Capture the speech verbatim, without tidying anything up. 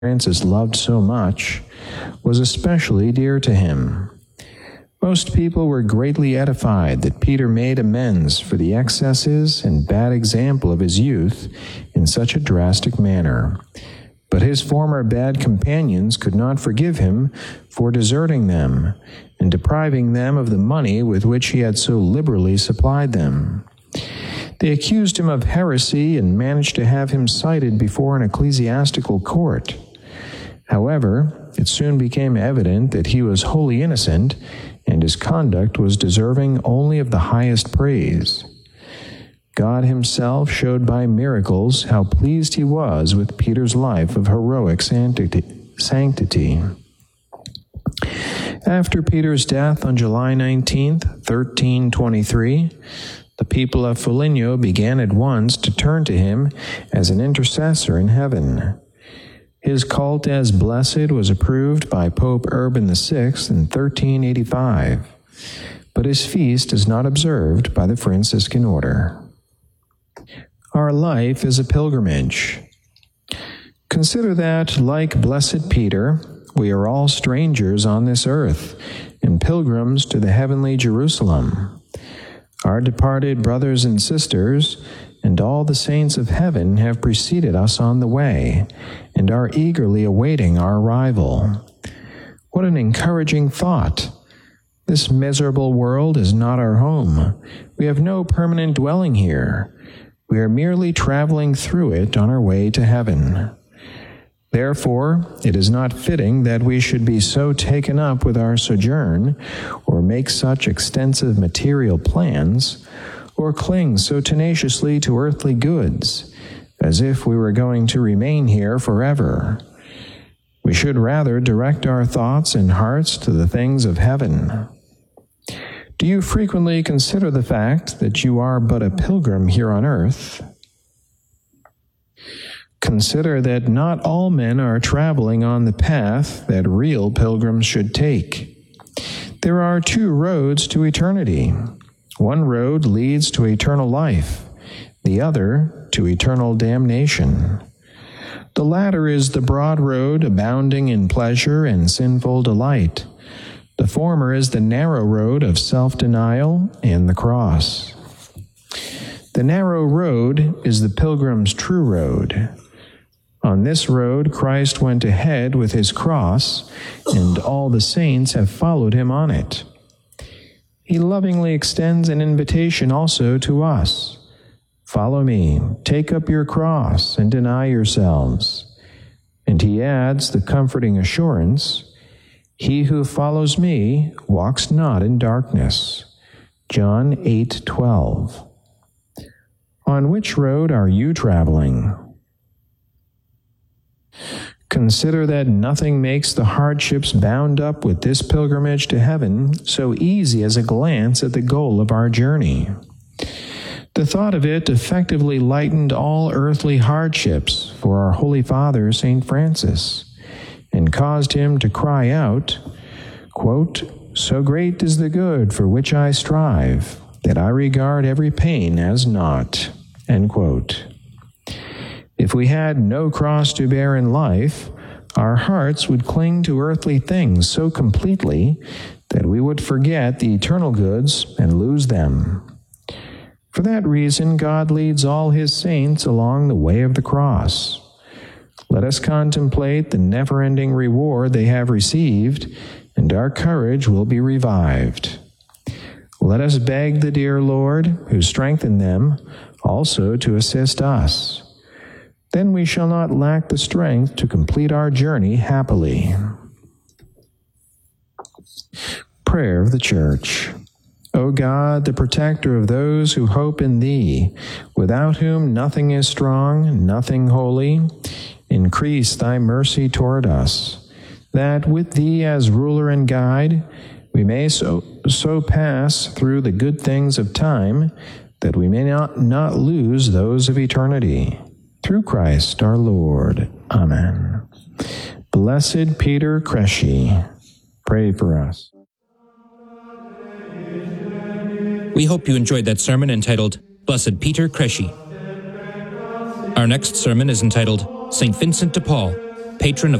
Francis loved so much, was especially dear to him. Most people were greatly edified that Peter made amends for the excesses and bad example of his youth in such a drastic manner. But his former bad companions could not forgive him for deserting them and depriving them of the money with which he had so liberally supplied them. They accused him of heresy and managed to have him cited before an ecclesiastical court. However, it soon became evident that he was wholly innocent and his conduct was deserving only of the highest praise. God himself showed by miracles how pleased he was with Peter's life of heroic sanctity. After Peter's death on July nineteenth, thirteen twenty-three, the people of Foligno began at once to turn to him as an intercessor in heaven. His cult as blessed was approved by Pope Urban the Sixth in thirteen eighty-five, but his feast is not observed by the Franciscan order. Our life is a pilgrimage. Consider that, like Blessed Peter, we are all strangers on this earth and pilgrims to the heavenly Jerusalem. Our departed brothers and sisters and all the saints of heaven have preceded us on the way and are eagerly awaiting our arrival. What an encouraging thought! This miserable world is not our home. We have no permanent dwelling here. We are merely traveling through it on our way to heaven. Therefore, it is not fitting that we should be so taken up with our sojourn, or make such extensive material plans, or cling so tenaciously to earthly goods, as if we were going to remain here forever. We should rather direct our thoughts and hearts to the things of heaven. Do you frequently consider the fact that you are but a pilgrim here on earth? Consider that not all men are traveling on the path that real pilgrims should take. There are two roads to eternity. One road leads to eternal life, the other to eternal damnation. The latter is the broad road abounding in pleasure and sinful delight. The former is the narrow road of self-denial and the cross. The narrow road is the pilgrim's true road. On this road, Christ went ahead with his cross, and all the saints have followed him on it. He lovingly extends an invitation also to us. Follow me, take up your cross, and deny yourselves. And he adds the comforting assurance, he who follows me walks not in darkness. John eight twelve. On which road are you traveling? Consider that nothing makes the hardships bound up with this pilgrimage to heaven so easy as a glance at the goal of our journey. The thought of it effectively lightened all earthly hardships for our Holy Father, Saint Francis, and caused him to cry out, quote, "So great is the good for which I strive, that I regard every pain as naught," end quote. If we had no cross to bear in life, our hearts would cling to earthly things so completely that we would forget the eternal goods and lose them. For that reason, God leads all his saints along the way of the cross. Let us contemplate the never-ending reward they have received, and our courage will be revived. Let us beg the dear Lord, who strengthened them, also to assist us. Then we shall not lack the strength to complete our journey happily. Prayer of the Church. O God, the protector of those who hope in thee, without whom nothing is strong, nothing holy, increase thy mercy toward us, that with thee as ruler and guide, we may so, so pass through the good things of time, that we may not, not lose those of eternity. Through Christ our Lord. Amen. Blessed Peter Cresci, pray for us. We hope you enjoyed that sermon entitled, Blessed Peter Cresci. Our next sermon is entitled, Saint Vincent de Paul, patron of